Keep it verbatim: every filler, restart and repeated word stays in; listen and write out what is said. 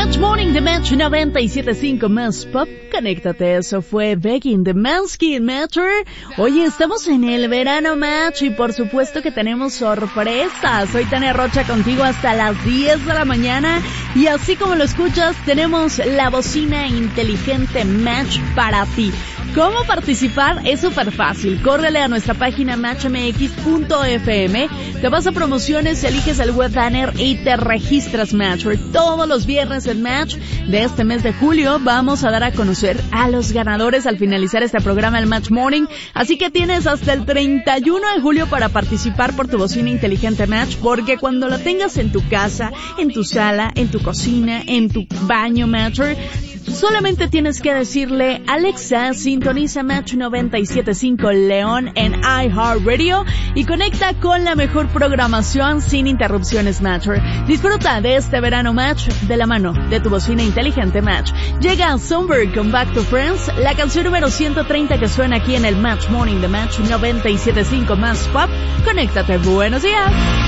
Match Morning de Match noventa y siete punto cinco más Pop. Conéctate, eso fue Begging the Manskin Matter. Oye, estamos en el verano Match y por supuesto que tenemos sorpresas. Soy Tania Rocha contigo hasta las diez de la mañana y así como lo escuchas, tenemos la bocina inteligente Match para ti. ¿Cómo participar? Es súper fácil. Córrele a nuestra página match m x punto f m, te vas a promociones, eliges el web banner y te registras Match. Todos los viernes en Match de este mes de julio vamos a dar a conocer a los ganadores al finalizar este programa, el Match Morning. Así que tienes hasta el treinta y uno de julio para participar por tu bocina inteligente Match, porque cuando la tengas en tu casa, en tu sala, en tu cocina, en tu baño Match, solamente tienes que decirle: Alexa, sintoniza Match noventa y siete punto cinco León en iHeartRadio y conecta con la mejor programación sin interrupciones Match. Disfruta de este verano Match de la mano de tu bocina inteligente Match. Llega Songbird con Back to Friends, la canción número ciento treinta que suena aquí en el Match Morning de Match noventa y siete punto cinco más Pop. Conéctate, buenos días.